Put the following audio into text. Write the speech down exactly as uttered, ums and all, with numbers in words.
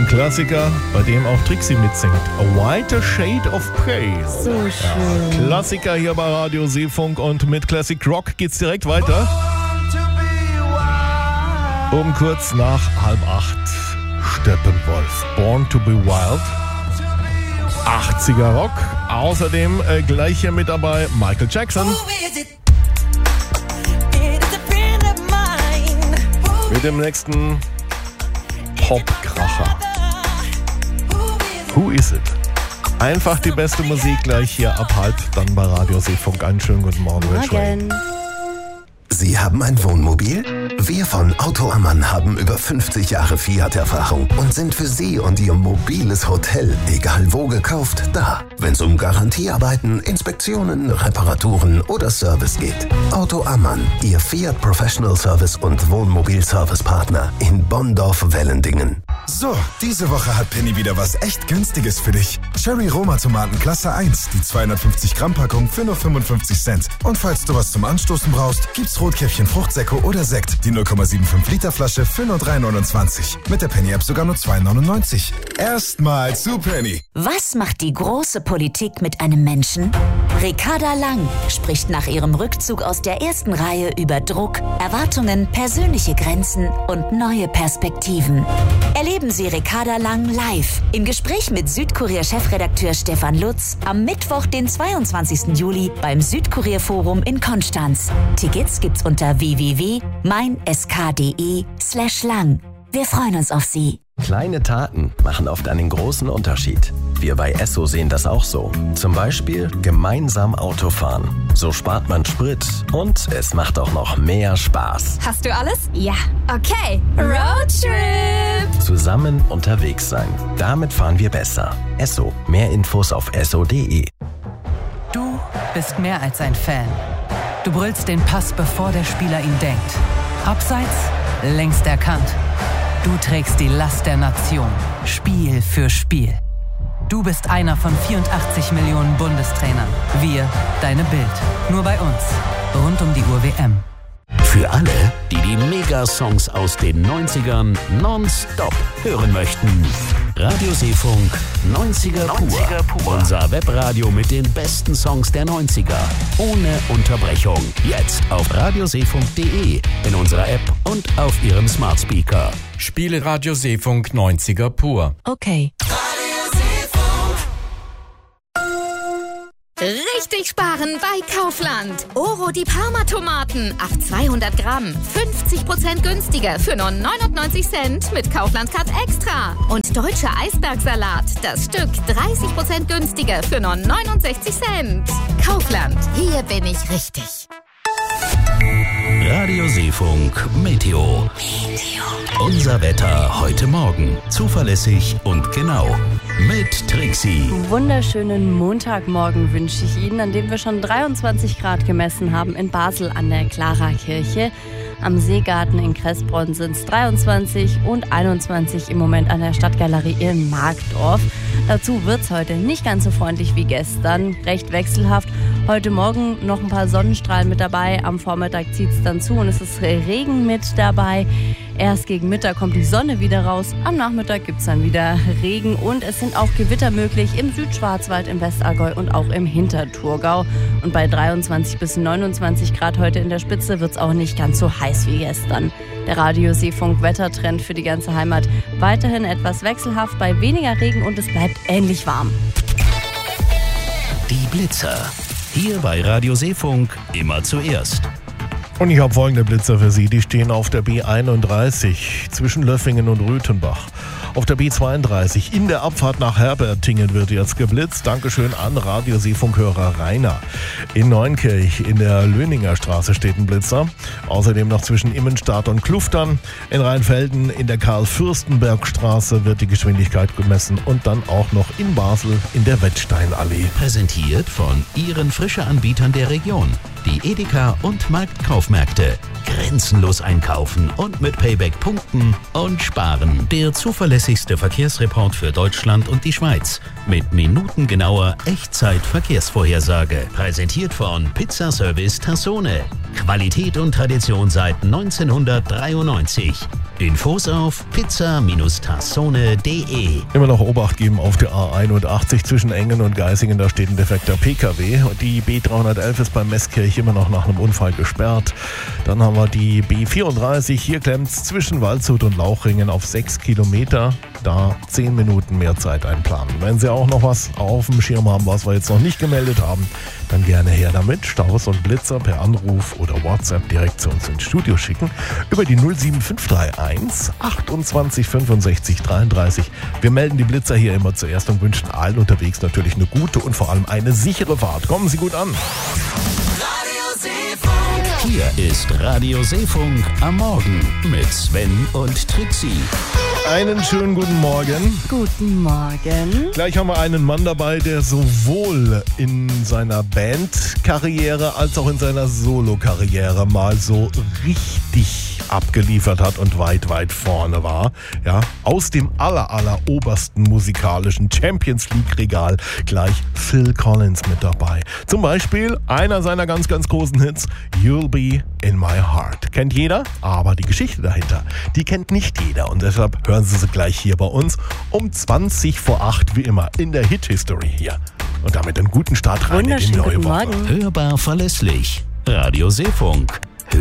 Klassiker, bei dem auch Trixie mitsingt. A Whiter Shade of Pale. So schön. Ja, Klassiker hier bei Radio Seefunk und mit Classic Rock geht's direkt weiter. Um kurz nach halb acht Steppenwolf. Born to be Wild. achtziger Rock. Außerdem äh, gleich hier mit dabei Michael Jackson. Mit dem nächsten Popkracher. Who is it? Einfach die beste Musik gleich hier ab halb, dann bei Radio Seefunk. Einen schönen guten Morgen. Morgen. Sie haben ein Wohnmobil? Wir von Auto Ammann haben über fünfzig Jahre Fiat-Erfahrung und sind für Sie und Ihr mobiles Hotel, egal wo gekauft, da. Wenn es um Garantiearbeiten, Inspektionen, Reparaturen oder Service geht. Auto Ammann, Ihr Fiat Professional Service und Wohnmobil-Service-Partner in Bonndorf-Wellendingen. So, diese Woche hat Penny wieder was echt Günstiges für dich. Cherry Roma Tomaten Klasse eins, die zweihundertfünfzig Gramm Packung für nur fünfundfünfzig Cent. Und falls du was zum Anstoßen brauchst, gibt's Rotkäppchen Fruchtsäcke oder Sekt, die null Komma fünfundsiebzig Liter Flasche für nur drei neunundzwanzig. Mit der Penny App sogar nur zwei neunundneunzig. Erstmal zu Penny. Was macht die große Politik mit einem Menschen? Ricarda Lang spricht nach ihrem Rückzug aus der ersten Reihe über Druck, Erwartungen, persönliche Grenzen und neue Perspektiven. Erleben Sie Ricarda Lang live im Gespräch mit Südkurier-Chefredakteur Stefan Lutz am Mittwoch, den zweiundzwanzigsten Juli beim Südkurier-Forum in Konstanz. Tickets gibt's unter w w w punkt mein s k punkt d e slash lang. Wir freuen uns auf Sie. Kleine Taten machen oft einen großen Unterschied. Wir bei Esso sehen das auch so. Zum Beispiel gemeinsam Autofahren. So spart man Sprit und es macht auch noch mehr Spaß. Hast du alles? Ja. Okay, Roadtrip! Zusammen unterwegs sein. Damit fahren wir besser. Esso. Mehr Infos auf esso punkt d e. Du bist mehr als ein Fan. Du brüllst den Pass, bevor der Spieler ihn denkt. Abseits, längst erkannt. Du trägst die Last der Nation, Spiel für Spiel. Du bist einer von vierundachtzig Millionen Bundestrainern. Wir, deine Bild. Nur bei uns. Rund um die Uhr W M. Für alle, die die Mega-Songs aus den neunzigern nonstop hören möchten. Radio Seefunk neunziger pur. Unser Webradio mit den besten Songs der neunziger. Ohne Unterbrechung. Jetzt auf radioseefunk punkt d e, in unserer App und auf Ihrem Smart Speaker. Spiele Radio Seefunk neunziger pur. Okay. Richtig sparen bei Kaufland. Oro die Parma-Tomaten auf zweihundert Gramm. fünfzig Prozent günstiger für nur neunundneunzig Cent mit Kaufland-Card Extra. Und deutscher Eisbergsalat. Das Stück dreißig Prozent günstiger für nur neunundsechzig Cent. Kaufland. Hier bin ich richtig. Radio Seefunk Meteo. Unser Wetter heute Morgen. Zuverlässig und genau. Mit Trixie. Wunderschönen Montagmorgen wünsche ich Ihnen, an dem wir schon dreiundzwanzig Grad gemessen haben in Basel an der Clara-Kirche. Am Seegarten in Kressbronn sind es dreiundzwanzig und einundzwanzig im Moment an der Stadtgalerie in Markdorf. Dazu wird es heute nicht ganz so freundlich wie gestern, recht wechselhaft. Heute Morgen noch ein paar Sonnenstrahlen mit dabei, am Vormittag zieht es dann zu und es ist Regen mit dabei. Erst gegen Mittag kommt die Sonne wieder raus, am Nachmittag gibt es dann wieder Regen und es sind auch Gewitter möglich im Südschwarzwald, im Westallgäu und auch im Hinterthurgau. Und bei dreiundzwanzig bis neunundzwanzig Grad heute in der Spitze wird es auch nicht ganz so heiß wie gestern. Der Radio Seefunk Wettertrend für die ganze Heimat weiterhin etwas wechselhaft bei weniger Regen und es bleibt ähnlich warm. Die Blitzer. Hier bei Radio Seefunk immer zuerst. Und ich habe folgende Blitzer für Sie. Die stehen auf der B einunddreißig zwischen Löffingen und Rüthenbach. Auf der B zweiunddreißig in der Abfahrt nach Herbertingen wird jetzt geblitzt. Dankeschön an Radio Seefunkhörer Rainer. In Neunkirch in der Löninger Straße steht ein Blitzer. Außerdem noch zwischen Immenstadt und Kluftern. In Rheinfelden in der Karl-Fürstenberg-Straße wird die Geschwindigkeit gemessen. Und dann auch noch in Basel in der Wettsteinallee. Präsentiert von Ihren Frische-Anbietern der Region. Die Edeka und Marktkaufmärkte. Grenzenlos einkaufen und mit Payback punkten und sparen. Der zuverlässigste Verkehrsreport für Deutschland und die Schweiz. Mit minutengenauer Echtzeit-Verkehrsvorhersage. Präsentiert von Pizzaservice Tassone. Qualität und Tradition seit neunzehnhundertdreiundneunzig. Infos auf pizza tassone punkt de. Immer noch Obacht geben auf der A einundachtzig zwischen Engen und Geisingen, da steht ein defekter P K W. Die B dreihundertelf ist beim Meßkirch immer noch nach einem Unfall gesperrt. Dann haben wir die B vierunddreißig, hier klemmt's zwischen Waldshut und Lauchringen auf sechs Kilometer. Da zehn Minuten mehr Zeit einplanen. Wenn Sie auch noch was auf dem Schirm haben, was wir jetzt noch nicht gemeldet haben, dann gerne her damit. Staus und Blitzer per Anruf oder WhatsApp direkt zu uns ins Studio schicken. Über die null sieben fünf drei eins achtundzwanzig fünfundsechzig dreiunddreißig. Wir melden die Blitzer hier immer zuerst und wünschen allen unterwegs natürlich eine gute und vor allem eine sichere Fahrt. Kommen Sie gut an. Hier ist Radio Seefunk am Morgen mit Sven und Trixie. Einen schönen guten Morgen. Guten Morgen. Gleich haben wir einen Mann dabei, der sowohl in seiner Bandkarriere als auch in seiner Solokarriere mal so richtig abgeliefert hat und weit, weit vorne war. Ja, aus dem aller, aller obersten musikalischen Champions League Regal gleich Phil Collins mit dabei. Zum Beispiel einer seiner ganz, ganz großen Hits, You'll Be in My Heart. Kennt jeder, aber die Geschichte dahinter, die kennt nicht jeder. Und deshalb hören Sie sie gleich hier bei uns um zwanzig vor acht, wie immer, in der Hit-History hier. Und damit einen guten Start rein in die neue Woche. Hörbar verlässlich. Radio Seefunk.